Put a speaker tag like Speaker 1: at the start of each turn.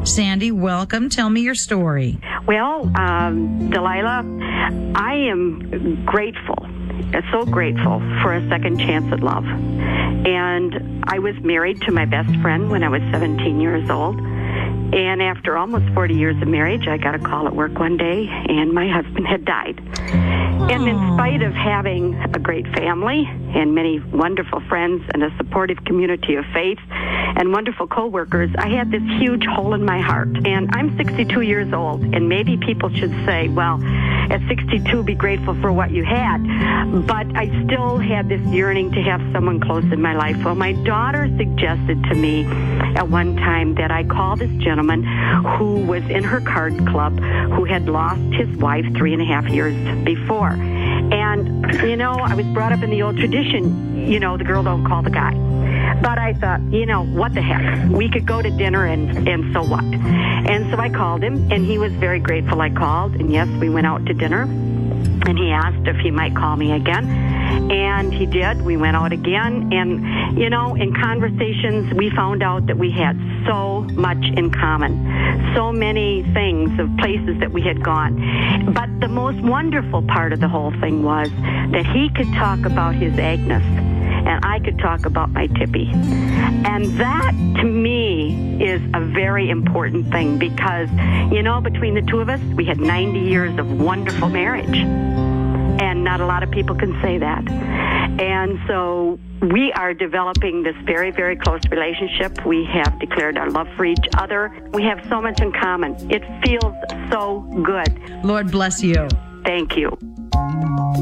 Speaker 1: Sandy, welcome. Tell me your story.
Speaker 2: Well, Delilah, I am grateful, so grateful for a second chance at love. And I was married to my best friend when I was 17 years old. And after almost 40 years of marriage, I got a call at work one day, and my husband had died. And in spite of having a great family and many wonderful friends and a supportive community of faith and wonderful coworkers, I had this huge hole in my heart. And I'm 62 years old, and maybe people should say, well, at 62, be grateful for what you had. But I still had this yearning to have someone close in my life. Well, my daughter suggested to me at one time that I call this gentleman who was in her card club, who had lost his wife 3.5 years before. And, I was brought up in the old tradition, the girl don't call the guy. But I thought, what the heck? We could go to dinner and so what? And so I called him, and he was very grateful I called. And yes, we went out to dinner, and he asked if he might call me again. And he did. We went out again. And, in conversations, we found out that we had so much in common, so many things of places that we had gone. But the most wonderful part of the whole thing was that he could talk about his Agnes, and I could talk about my Tippy. And that, to me, is a very important thing because, between the two of us, we had 90 years of wonderful marriage. And not a lot of people can say that. And so we are developing this very, very close relationship. We have declared our love for each other. We have so much in common. It feels so good.
Speaker 1: Lord bless you.
Speaker 2: Thank you.